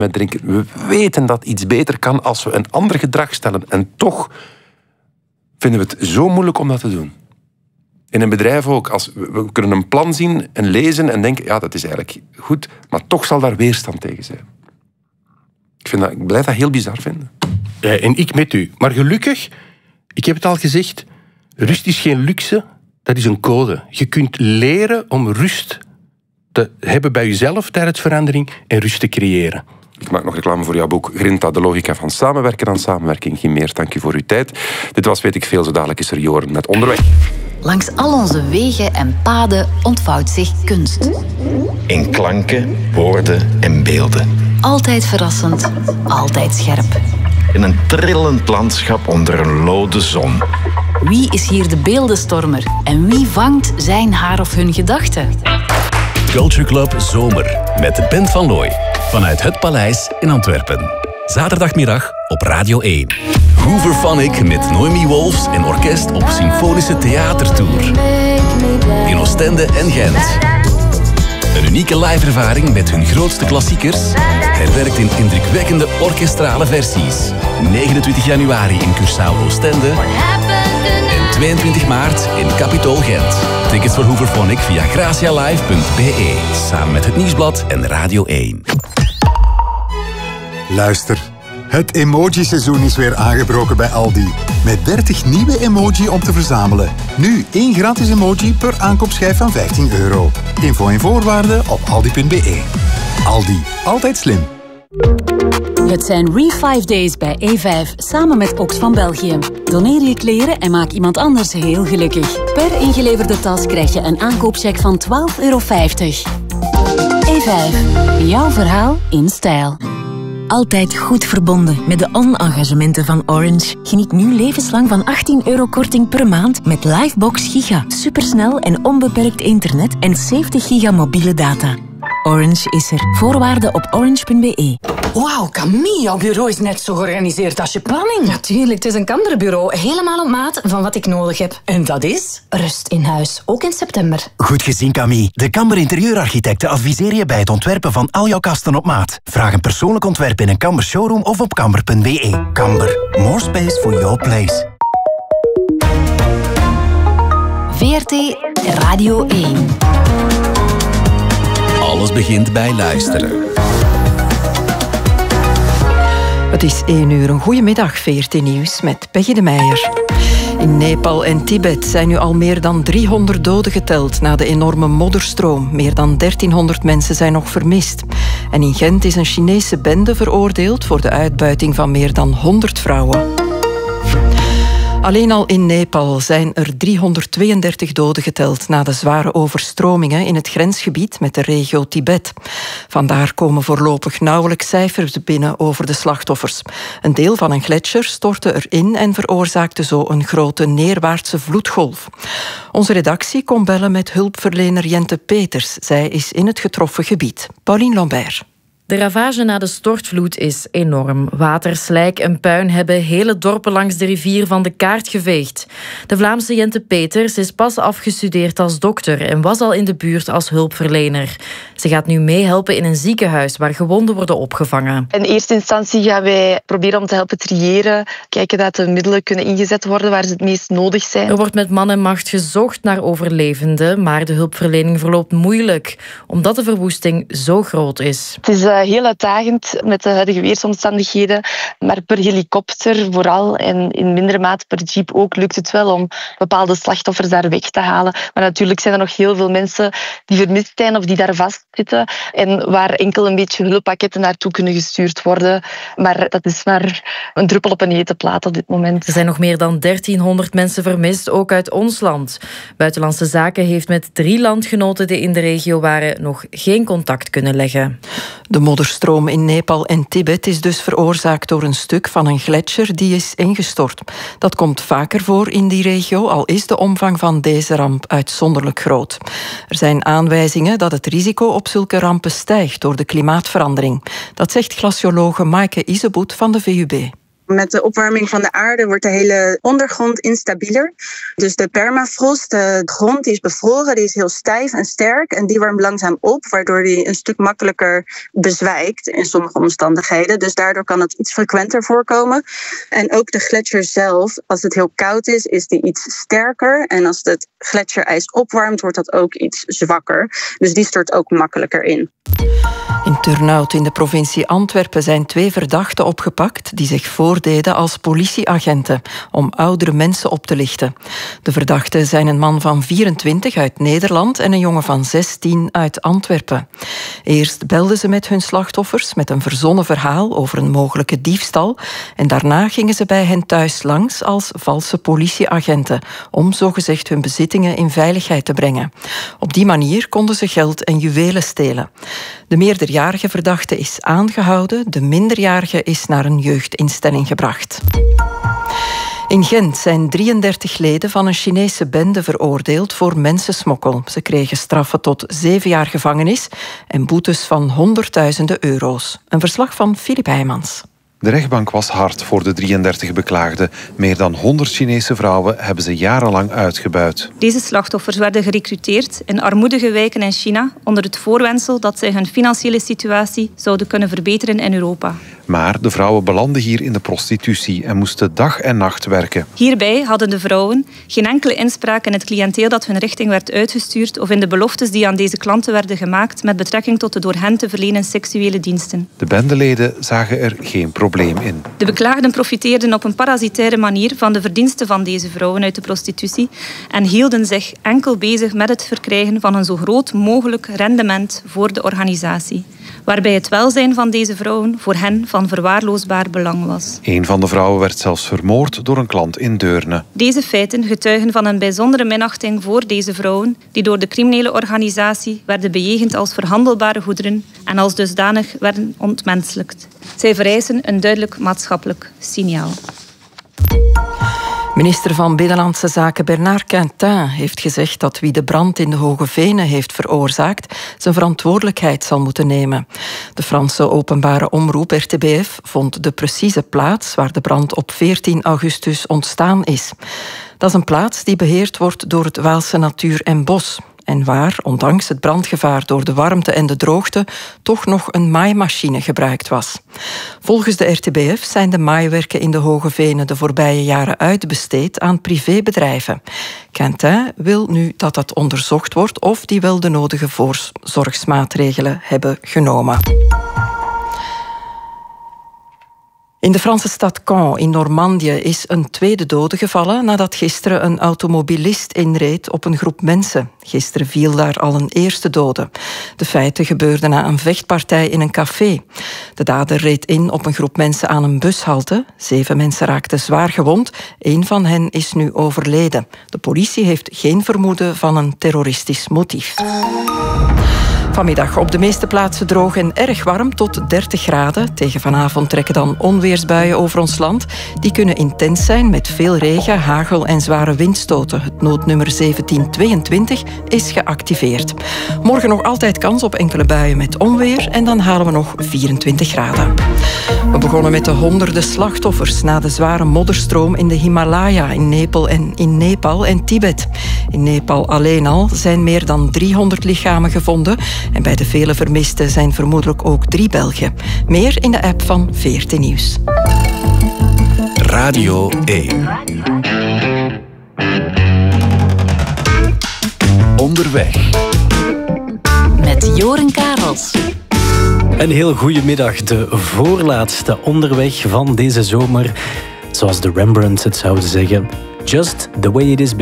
met drinken. We weten dat iets beter kan als we een ander gedrag stellen. En toch vinden we het zo moeilijk om dat te doen. In een bedrijf ook. We kunnen een plan zien en lezen en denken, ja, dat is eigenlijk goed, maar toch zal daar weerstand tegen zijn. Ik blijf dat heel bizar vinden. En ik met u. Maar gelukkig, ik heb het al gezegd, rust is geen luxe, dat is een code. Je kunt leren om rust te hebben bij jezelf tijdens verandering en rust te creëren. Ik maak nog reclame voor jouw boek Grinta, de logica van samenwerken aan samenwerking. Gimeer, dank u voor uw tijd. Dit was Weet ik Veel, zo dadelijk is er Joren met Onderweg. Langs al onze wegen en paden ontvouwt zich kunst. In klanken, woorden en beelden. Altijd verrassend, altijd scherp. In een trillend landschap onder een lode zon. Wie is hier de beeldenstormer en wie vangt zijn haar of hun gedachten? Culture Club Zomer met Ben van Looy vanuit het Paleis in Antwerpen. Zaterdagmiddag op Radio 1. Hooverphonic met Noemi Wolfs en orkest op Symfonische Theatertour. In Oostende en Gent. Een unieke live-ervaring met hun grootste klassiekers, herwerkt in indrukwekkende orkestrale versies. 29 januari in Curaçao Oostende en 22 maart in Capitool Gent. Tickets voor Hooverphonic via gracialive.be, samen met het Nieuwsblad en Radio 1. Luister, het emoji-seizoen is weer aangebroken bij Aldi. Met 30 nieuwe emoji om te verzamelen. Nu 1 gratis emoji per aankoopschijf van €15. Info en voorwaarden op aldi.be. Aldi, altijd slim. Het zijn Re5 Days bij E5, samen met Oxfam België. Doneer je kleren en maak iemand anders heel gelukkig. Per ingeleverde tas krijg je een aankoopcheque van €12,50. E5, jouw verhaal in stijl. Altijd goed verbonden met de on-engagementen van Orange. Geniet nu levenslang van €18 korting per maand met Livebox Giga. Supersnel en onbeperkt internet en 70 giga mobiele data. Orange is er. Voorwaarden op orange.be. Wauw, Camille, jouw bureau is net zo georganiseerd als je planning. Natuurlijk, het is een Kamberbureau. Helemaal op maat van wat ik nodig heb. En dat is? Rust in huis, ook in september. Goed gezien, Camille. De Kamber Interieurarchitecten adviseren je bij het ontwerpen van al jouw kasten op maat. Vraag een persoonlijk ontwerp in een Kamber showroom of op kamber.be. Kamber, more space for your place. VRT Radio 1. Alles begint bij luisteren. Het is 1 uur. Een goedemiddag, VRT Nieuws met Peggy de Meijer. In Nepal en Tibet zijn nu al meer dan 300 doden geteld na de enorme modderstroom. Meer dan 1300 mensen zijn nog vermist. En in Gent is een Chinese bende veroordeeld voor de uitbuiting van meer dan 100 vrouwen. Alleen al in Nepal zijn er 332 doden geteld na de zware overstromingen in het grensgebied met de regio Tibet. Vandaar komen voorlopig nauwelijks cijfers binnen over de slachtoffers. Een deel van een gletsjer stortte erin en veroorzaakte zo een grote neerwaartse vloedgolf. Onze redactie kon bellen met hulpverlener Jente Peters. Zij is in het getroffen gebied. Pauline Lambert. De ravage na de stortvloed is enorm. Water, slijk en puin hebben hele dorpen langs de rivier van de kaart geveegd. De Vlaamse Jente Peters is pas afgestudeerd als dokter en was al in de buurt als hulpverlener. Ze gaat nu meehelpen in een ziekenhuis waar gewonden worden opgevangen. In eerste instantie gaan wij proberen om te helpen triëren, kijken dat de middelen kunnen ingezet worden waar ze het meest nodig zijn. Er wordt met man en macht gezocht naar overlevenden, maar de hulpverlening verloopt moeilijk, omdat de verwoesting zo groot is. Het is heel uitdagend met de huidige weersomstandigheden, maar per helikopter vooral en in mindere mate per jeep ook lukt het wel om bepaalde slachtoffers daar weg te halen. Maar natuurlijk zijn er nog heel veel mensen die vermist zijn of die daar vastzitten en waar enkel een beetje hulppakketten naartoe kunnen gestuurd worden. Maar dat is maar een druppel op een hete plaat op dit moment. Er zijn nog meer dan 1300 mensen vermist, ook uit ons land. Buitenlandse Zaken heeft met 3 landgenoten die in de regio waren nog geen contact kunnen leggen. De modderstroom in Nepal en Tibet is dus veroorzaakt door een stuk van een gletsjer die is ingestort. Dat komt vaker voor in die regio, al is de omvang van deze ramp uitzonderlijk groot. Er zijn aanwijzingen dat het risico op zulke rampen stijgt door de klimaatverandering. Dat zegt glaciologe Maaike Iseboet van de VUB. Met de opwarming van de aarde wordt de hele ondergrond instabieler. Dus de permafrost, de grond die is bevroren, die is heel stijf en sterk. En die warmt langzaam op, waardoor die een stuk makkelijker bezwijkt in sommige omstandigheden. Dus daardoor kan het iets frequenter voorkomen. En ook de gletsjer zelf, als het heel koud is die iets sterker. En als het gletsjerijs opwarmt, wordt dat ook iets zwakker. Dus die stort ook makkelijker in. In Turnhout in de provincie Antwerpen zijn 2 verdachten opgepakt die zich voordeden als politieagenten om oudere mensen op te lichten. De verdachten zijn een man van 24 uit Nederland en een jongen van 16 uit Antwerpen. Eerst belden ze met hun slachtoffers met een verzonnen verhaal over een mogelijke diefstal en daarna gingen ze bij hen thuis langs als valse politieagenten om zogezegd hun bezittingen in veiligheid te brengen. Op die manier konden ze geld en juwelen stelen. De meerderjarige verdachte is aangehouden, de minderjarige is naar een jeugdinstelling gebracht. In Gent zijn 33 leden van een Chinese bende veroordeeld voor mensensmokkel. Ze kregen straffen tot 7 jaar gevangenis en boetes van honderdduizenden euro's. Een verslag van Filip Heijmans. De rechtbank was hard voor de 33 beklaagden. Meer dan 100 Chinese vrouwen hebben ze jarenlang uitgebuit. Deze slachtoffers werden gerecruteerd in armoedige wijken in China onder het voorwendsel dat zij hun financiële situatie zouden kunnen verbeteren in Europa. Maar de vrouwen belanden hier in de prostitutie en moesten dag en nacht werken. Hierbij hadden de vrouwen geen enkele inspraak in het cliënteel dat hun richting werd uitgestuurd of in de beloftes die aan deze klanten werden gemaakt met betrekking tot de door hen te verlenen seksuele diensten. De bendeleden zagen er geen probleem in. De beklaagden profiteerden op een parasitaire manier van de verdiensten van deze vrouwen uit de prostitutie en hielden zich enkel bezig met het verkrijgen van een zo groot mogelijk rendement voor de organisatie, waarbij het welzijn van deze vrouwen voor hen van verwaarloosbaar belang was. Een van de vrouwen werd zelfs vermoord door een klant in Deurne. Deze feiten getuigen van een bijzondere minachting voor deze vrouwen, die door de criminele organisatie werden bejegend als verhandelbare goederen en als dusdanig werden ontmenselijkt. Zij vereisen een duidelijk maatschappelijk signaal. Minister van Binnenlandse Zaken Bernard Quintin heeft gezegd dat wie de brand in de Hoge Venen heeft veroorzaakt zijn verantwoordelijkheid zal moeten nemen. De Franse openbare omroep RTBF vond de precieze plaats waar de brand op 14 augustus ontstaan is. Dat is een plaats die beheerd wordt door het Waalse Natuur en Bos. En waar, ondanks het brandgevaar door de warmte en de droogte, toch nog een maaimachine gebruikt was. Volgens de RTBF zijn de maaiwerken in de Hoge Venen de voorbije jaren uitbesteed aan privébedrijven. Quintin wil nu dat dat onderzocht wordt of die wel de nodige voorzorgsmaatregelen hebben genomen. In de Franse stad Caen in Normandië is een tweede dode gevallen nadat gisteren een automobilist inreed op een groep mensen. Gisteren viel daar al een eerste dode. De feiten gebeurden na een vechtpartij in een café. De dader reed in op een groep mensen aan een bushalte. 7 mensen raakten zwaar gewond. 1 van hen is nu overleden. De politie heeft geen vermoeden van een terroristisch motief. Vanmiddag op de meeste plaatsen droog en erg warm tot 30 graden. Tegen vanavond trekken dan onweersbuien over ons land. Die kunnen intens zijn met veel regen, hagel en zware windstoten. Het noodnummer 1722 is geactiveerd. Morgen nog altijd kans op enkele buien met onweer en dan halen we nog 24 graden. We begonnen met de honderden slachtoffers na de zware modderstroom in de Himalaya in Nepal en Tibet. In Nepal alleen al zijn meer dan 300 lichamen gevonden. En bij de vele vermisten zijn vermoedelijk ook 3 Belgen. Meer in de app van VRT Nieuws. Radio 1. Onderweg. Met Joren Karels. Een heel goede middag. De voorlaatste onderweg van deze zomer. Zoals de Rembrandts het zouden zeggen. Just the way it is.